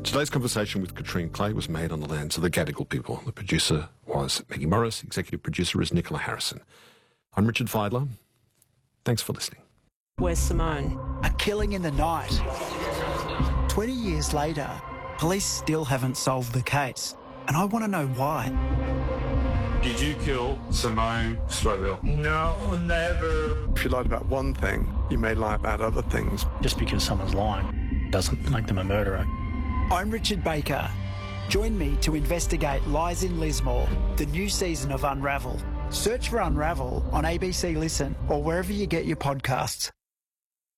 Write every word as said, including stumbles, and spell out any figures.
Today's conversation with Katrine Clay was made on the lands of the Gadigal people. The producer was Maggie Morris. Executive producer is Nicola Harrison. I'm Richard Fidler. Thanks for listening. Where's Simone? A killing in the night. twenty years later, police still haven't solved the case. And I want to know why. Did you kill Simone Stroville? No, never. If you lied about one thing, you may lie about other things. Just because someone's lying doesn't make them a murderer. I'm Richard Baker. Join me to investigate Lies in Lismore, the new season of Unravel. Search for Unravel on A B C Listen or wherever you get your podcasts.